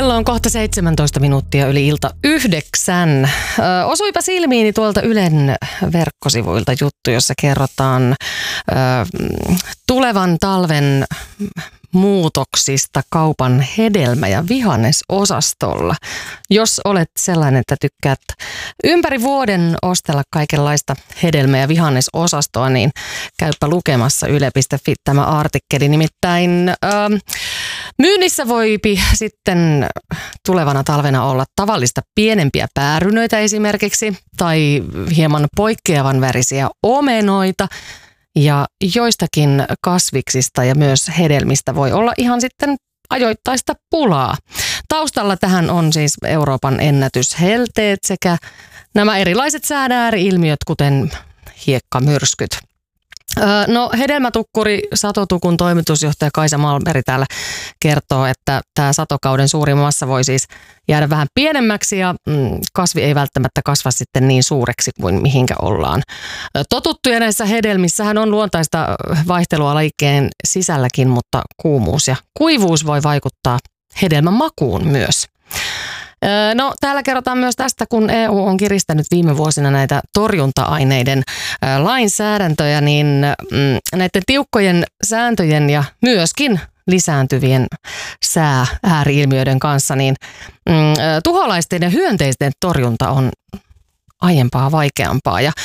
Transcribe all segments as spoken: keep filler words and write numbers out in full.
Kello on kohta seitsemäntoista minuuttia yli ilta yhdeksän. Ö, osuipa silmiini tuolta Ylen verkkosivuilta juttu, jossa kerrotaan ö, tulevan talven muutoksista kaupan hedelmä- ja vihannesosastolla. Jos olet sellainen, että tykkäät ympäri vuoden ostella kaikenlaista hedelmä- ja vihannesosastoa, niin käypä lukemassa yle piste fi tämä artikkeli. Nimittäin ö, myynnissä voipi sitten tulevana talvena olla tavallista pienempiä päärynöitä esimerkiksi, tai hieman poikkeavan värisiä omenoita. Ja joistakin kasviksista ja myös hedelmistä voi olla ihan sitten ajoittaista pulaa. Taustalla tähän on siis Euroopan ennätyshelteet sekä nämä erilaiset säädääri-ilmiöt, kuten hiekkamyrskyt. No, hedelmätukkuri Satotukun toimitusjohtaja Kaisa Malmberg täällä kertoo, että tämä satokauden suurin massa voi siis jäädä vähän pienemmäksi ja kasvi ei välttämättä kasva sitten niin suureksi kuin mihinkä ollaan totuttu. Ja näissä hedelmissähän on luontaista vaihtelua lajikeen sisälläkin, mutta kuumuus ja kuivuus voi vaikuttaa hedelmän makuun myös. No, täällä kerrotaan myös tästä, kun E U on kiristänyt viime vuosina näitä torjunta-aineiden lainsäädäntöjä, niin näiden tiukkojen sääntöjen ja myöskin lisääntyvien sää-ääri-ilmiöiden kanssa, niin tuholaisten ja hyönteisten torjunta on aiempaa vaikeampaa. Ja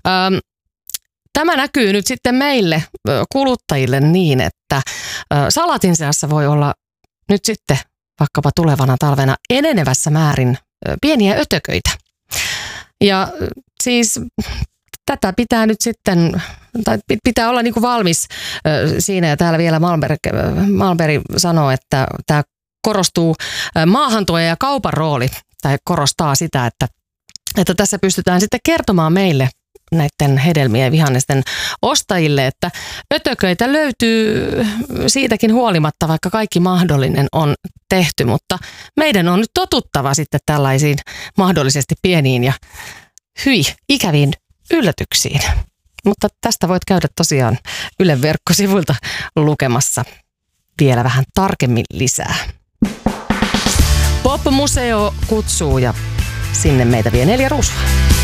tämä näkyy nyt sitten meille kuluttajille niin, että salatin seassa voi olla nyt sitten vaikkapa tulevana talvena enenevässä määrin pieniä ötököitä. Ja siis tätä pitää nyt sitten, tai pitää olla niin kuin valmis siinä, ja täällä vielä Malmberg, Malmberg sanoo, että tämä korostuu maahantuoja ja kaupan rooli, tai korostaa sitä, että, että tässä pystytään sitten kertomaan meille näiden hedelmien ja vihannesten ostajille, että ötököitä löytyy siitäkin huolimatta, vaikka kaikki mahdollinen on tehty, mutta meidän on nyt totuttava sitten tällaisiin mahdollisesti pieniin ja hyi ikäviin yllätyksiin. Mutta tästä voit käydä tosiaan Ylen verkkosivuilta lukemassa vielä vähän tarkemmin lisää. Pop-museo kutsuu ja sinne meitä vie Neljä Ruusua.